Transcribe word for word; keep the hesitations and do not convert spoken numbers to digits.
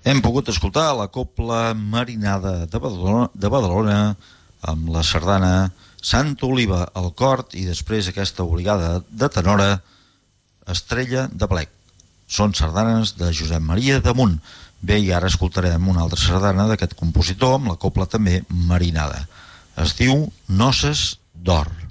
Hem pogut escoltar la cobla Marinada de Badalona, de Badalona amb la sardana Santa Oliva al cort i després aquesta obligada de tenora Estrella de Blec. Són sardanes de Josep Maria Damunt. Bé, i ara escoltarem una altra sardana d'aquest compositor amb la cobla també Marinada. Es diu Noces d'Or.